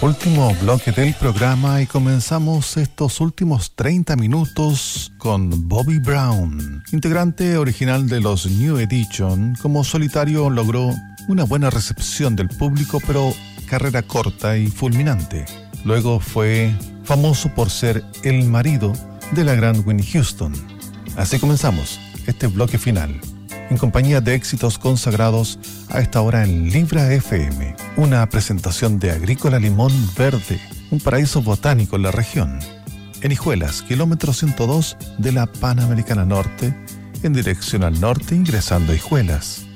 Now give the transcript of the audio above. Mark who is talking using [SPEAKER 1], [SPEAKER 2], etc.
[SPEAKER 1] Último bloque del programa y comenzamos estos últimos 30 minutos con Bobby Brown, integrante original de los New Edition. Como solitario logró una buena recepción del público, pero carrera corta y fulminante. Luego fue famoso por ser el marido de la gran Whitney Houston. Así comenzamos este bloque final, en compañía de éxitos consagrados a esta hora en Libra FM, una presentación de Agrícola Limón Verde, un paraíso botánico en la región. En Hijuelas, kilómetro 102 de la Panamericana Norte, en dirección al norte ingresando a Hijuelas.